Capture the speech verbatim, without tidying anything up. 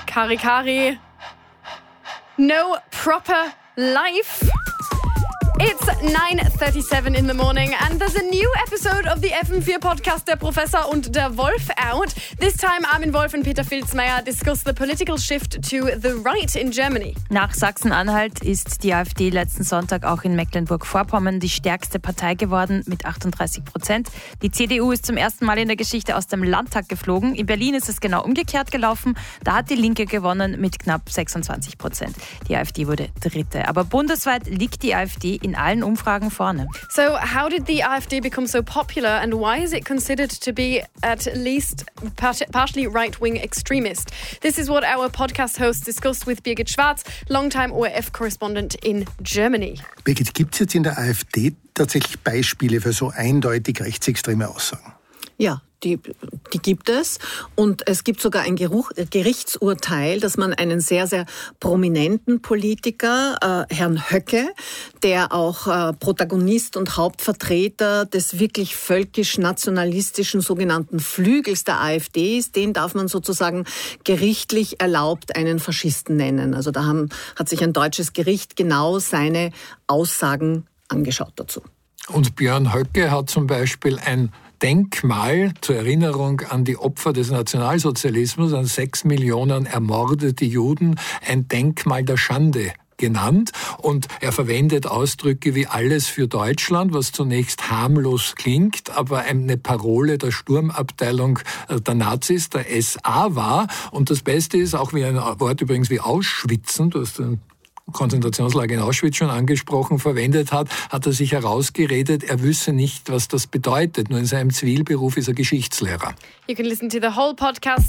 Kari Kari. No proper life. It's nine thirty-seven in the morning and there's a new episode of the F M four podcast Der Professor und der Wolf out. This time Armin Wolf and Peter Filzmeier discuss the political shift to the right in Germany. Nach Sachsen-Anhalt ist die AfD letzten Sonntag auch in Mecklenburg-Vorpommern die stärkste Partei geworden mit achtunddreißig Prozent. Die C D U ist zum ersten Mal in der Geschichte aus dem Landtag geflogen. In Berlin ist es genau umgekehrt gelaufen. Da hat die Linke gewonnen mit knapp sechsundzwanzig Prozent. Die AfD wurde Dritte. Aber bundesweit liegt die AfD in allen Umfragen vorne. So how did the AfD become so popular and why is it considered to be at least partially right-wing extremist? This is what our podcast host discussed with Birgit Schwarz, longtime O R F correspondent in Germany. Birgit, gibt es jetzt in der AfD tatsächlich Beispiele für so eindeutig rechtsextreme Aussagen? Ja, die, die gibt es. Und es gibt sogar ein Geruch, Gerichtsurteil, dass man einen sehr, sehr prominenten Politiker, äh, Herrn Höcke, der auch äh, Protagonist und Hauptvertreter des wirklich völkisch-nationalistischen sogenannten Flügels der AfD ist, den darf man sozusagen gerichtlich erlaubt einen Faschisten nennen. Also da haben, hat sich ein deutsches Gericht genau seine Aussagen angeschaut dazu. Und Björn Höcke hat zum Beispiel ein Denkmal zur Erinnerung an die Opfer des Nationalsozialismus, an sechs Millionen ermordete Juden, ein Denkmal der Schande genannt. Und er verwendet Ausdrücke wie alles für Deutschland, was zunächst harmlos klingt, aber eine Parole der Sturmabteilung der Nazis, der S A war. Und das Beste ist, auch wie ein Wort übrigens wie Ausschwitzen, du hast den Konzentrationslager in Auschwitz schon angesprochen, verwendet hat, hat er sich herausgeredet, er wüsste nicht, was das bedeutet. Nur in seinem Zivilberuf ist er Geschichtslehrer. You can listen to the whole podcast